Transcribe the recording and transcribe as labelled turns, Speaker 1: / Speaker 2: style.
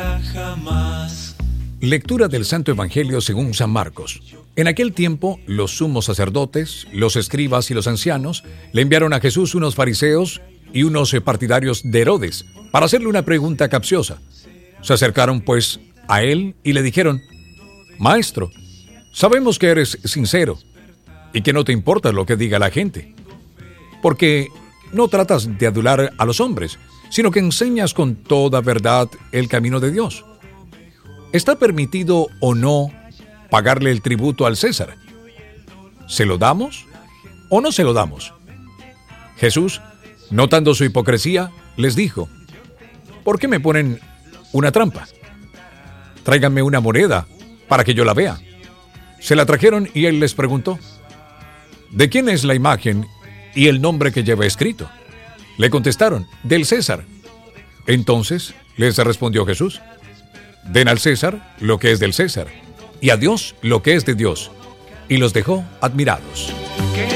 Speaker 1: olvidará jamás.
Speaker 2: Lectura del Santo Evangelio según San Marcos. En aquel tiempo, los sumos sacerdotes, los escribas y los ancianos le enviaron a Jesús unos fariseos y unos partidarios de Herodes para hacerle una pregunta capciosa. Se acercaron, pues, a él y le dijeron: Maestro, sabemos que eres sincero y que no te importa lo que diga la gente, porque no tratas de adular a los hombres, sino que enseñas con toda verdad el camino de Dios. ¿Está permitido o no pagarle el tributo al César? ¿Se lo damos o no se lo damos? Jesús, notando su hipocresía, les dijo: ¿Por qué me ponen una trampa? Tráiganme una moneda para que yo la vea. Se la trajeron y él les preguntó: ¿de quién es la imagen y el nombre que lleva escrito? Le contestaron: del César. Entonces les respondió Jesús: den al César lo que es del César, y a Dios lo que es de Dios. Y los dejó admirados.